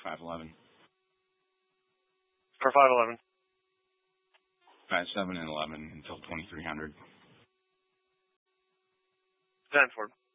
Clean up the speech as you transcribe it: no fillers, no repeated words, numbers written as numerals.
5'11". For 5'11". 5'7" and 11 until 2300. Danforth.